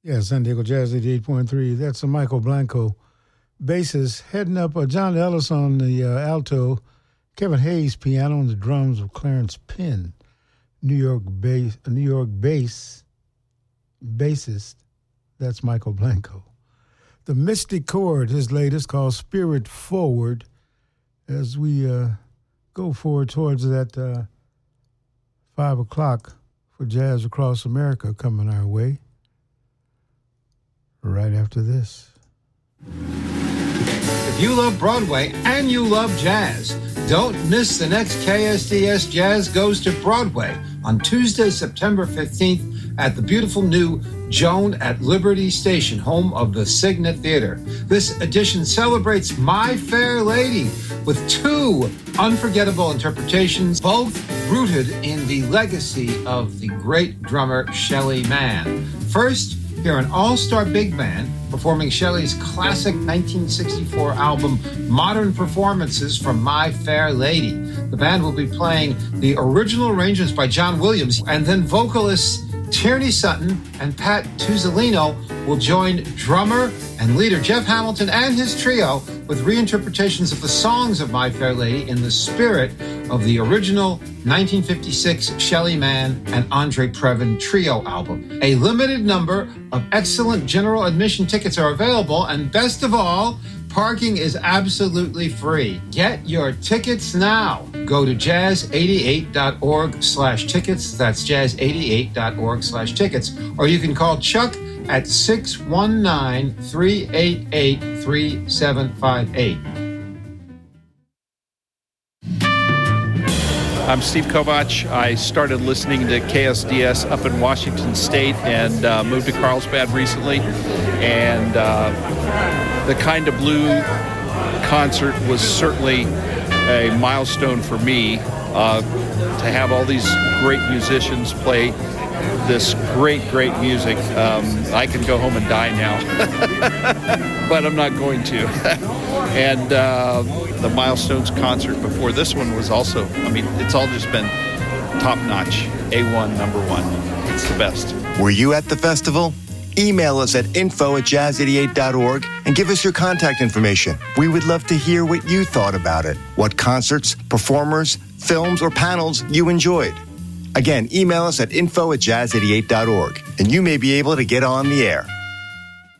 Yeah, San Diego Jazz 88.3. That's a Michael Blanco bassist. Heading up, John Ellis on the alto, Kevin Hayes piano, and the drums of Clarence Penn, New York bassist. That's Michael Blanco. The Mystic Chord, his latest, called Spirit Forward, as we go forward towards that 5 o'clock for Jazz Across America coming our way. Right after this. If you love Broadway and you love jazz, don't miss the next KSDS Jazz Goes to Broadway on Tuesday, September 15th at the beautiful new Joan at Liberty Station, home of the Cigna Theater. This edition celebrates My Fair Lady with 2 unforgettable interpretations, both rooted in the legacy of the great drummer Shelly Manne. First, hear an all-star big band performing Shelley's classic 1964 album, Modern Performances from My Fair Lady. The band will be playing the original arrangements by John Williams, and then vocalists Tierney Sutton and Pat Tuzzolino will join drummer and leader Jeff Hamilton and his trio with reinterpretations of the songs of My Fair Lady in the spirit of the original 1956 Shelly Manne and Andre Previn trio album. A limited number of excellent general admission tickets are available, and best of all, parking is absolutely free. Get your tickets now. Go to jazz88.org/tickets. That's jazz88.org/tickets. Or you can call Chuck at 619-388-3758. I'm Steve Kovach. I started listening to KSDS up in Washington State and moved to Carlsbad recently. And the Kind of Blue concert was certainly a milestone for me to have all these great musicians play this great music. I can go home and die now, but I'm not going to. And the Milestones concert before this one was also, it's all just been top-notch, A1, number 1. It's the best. Were you at the festival? Email us at info@jazz88.org and give us your contact information. We would love to hear what you thought about it, what concerts, performers, films, or panels you enjoyed. Again, email us at info@jazz88.org, and you may be able to get on the air.